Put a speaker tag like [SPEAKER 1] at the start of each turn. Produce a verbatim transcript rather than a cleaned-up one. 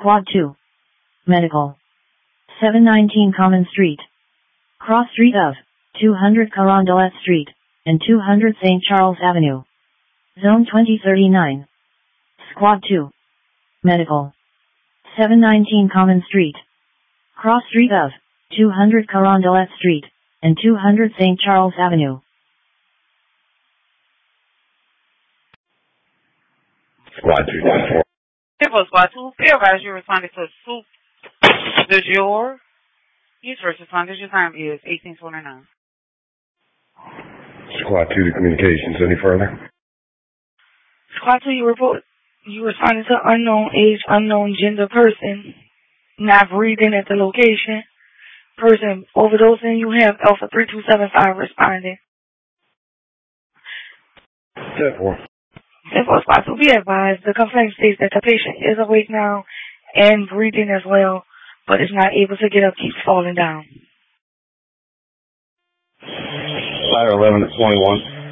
[SPEAKER 1] Squad two. Medical. seven nineteen Common Street. Cross Street of two hundred Carondelet Street and two hundred Saint Charles Avenue. Zone twenty thirty-nine. Squad two. Medical. seven nineteen Common Street. Cross Street of two hundred Carondelet Street and two hundred Saint Charles Avenue.
[SPEAKER 2] Squad two.
[SPEAKER 3] Info Squad two. Be advised you responded to Soup de jour. Use first responders. Your time is eighteen twenty-nine.
[SPEAKER 2] Squad two to communications. Any further?
[SPEAKER 4] Squad two, you report you responded to unknown age, unknown gender person, not breathing at the location. Person overdosing. You have Alpha three two seven five responding.
[SPEAKER 2] ten four.
[SPEAKER 4] Info Squad two, be advised the complaint states that the patient is awake now and breathing as well, but is not able to get up, keeps falling down.
[SPEAKER 2] Fire eleven at twenty-one.